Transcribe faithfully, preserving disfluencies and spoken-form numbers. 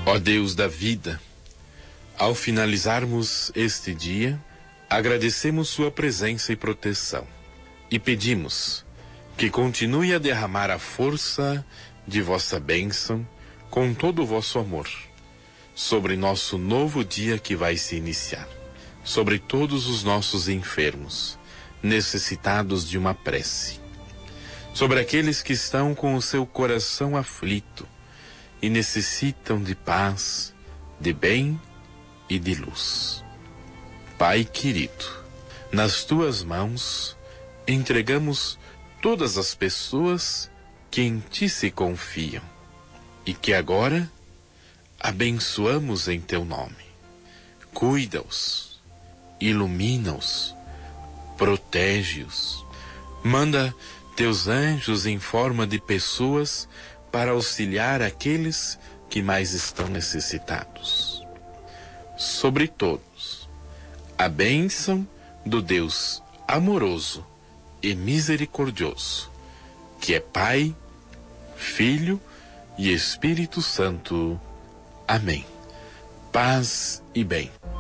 Ó Deus da vida, ao finalizarmos este dia, agradecemos sua presença e proteção e pedimos que continue a derramar a força de vossa bênção com todo o vosso amor sobre nosso novo dia que vai se iniciar, sobre todos os nossos enfermos, necessitados de uma prece, sobre aqueles que estão com o seu coração aflito e necessitam de paz, de bem e de luz. Pai querido, nas tuas mãos entregamos todas as pessoas que em ti se confiam e que agora abençoamos em teu nome. Cuida-os, ilumina-os, protege-os. Manda teus anjos em forma de pessoas para auxiliar aqueles que mais estão necessitados. Sobre todos, a bênção do Deus amoroso e misericordioso, que é Pai, Filho e Espírito Santo. Amém. Paz e bem.